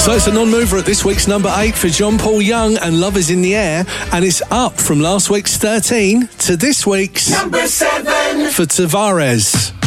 So it's a non-mover at this week's number 8 for John Paul Young and Love Is In The Air, and it's up from last week's 13 to this week's number 7 for Tavares.